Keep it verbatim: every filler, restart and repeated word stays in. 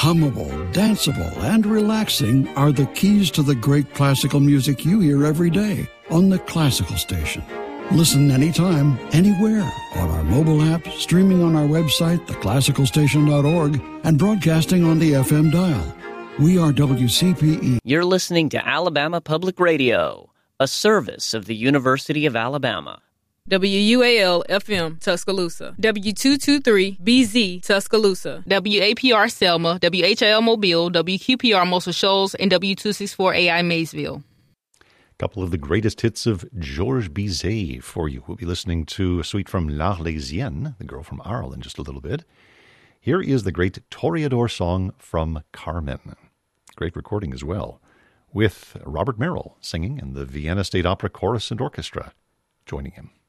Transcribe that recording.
hummable, danceable, and relaxing are the keys to the great classical music you hear every day on the Classical Station. Listen anytime, anywhere, on our mobile app, streaming on our website, the classical station dot org, and broadcasting on the F M dial. We are W C P E. You're listening to Alabama Public Radio, a service of the University of Alabama. W U A L F M Tuscaloosa, W two twenty-three B Z Tuscaloosa, W A P R Selma, W H I L Mobile, W Q P R Muscle Shoals, and W two sixty-four A I Maysville. A couple of the greatest hits of Georges Bizet for you. We'll be listening to a suite from L'Arlésienne, the girl from Arles, in just a little bit. Here is the great Toreador song from Carmen. Great recording as well, with Robert Merrill singing and the Vienna State Opera Chorus and Orchestra joining him.